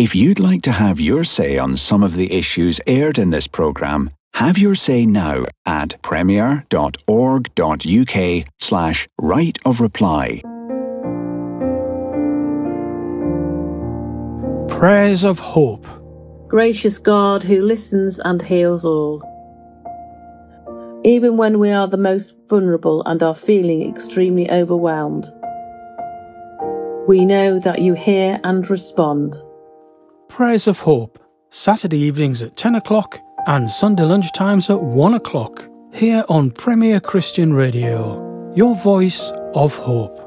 If you'd like to have your say on some of the issues aired in this programme, have your say now at premier.org.uk/right of reply. Prayers of Hope. Gracious God who listens and heals all. Even when we are the most vulnerable and are feeling extremely overwhelmed, we know that you hear and respond. Prayers of Hope, Saturday evenings at 10 o'clock and Sunday lunchtimes at 1 o'clock, here on Premier Christian Radio, your voice of hope.